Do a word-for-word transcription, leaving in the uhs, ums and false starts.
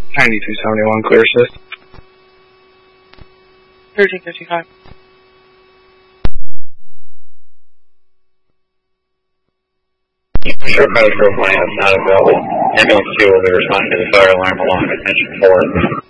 ninety-two seventy-one, clear assist. thirteen fifty-five. Short medical plan is not available. Ambulance two will be responding to the fire alarm along attention four.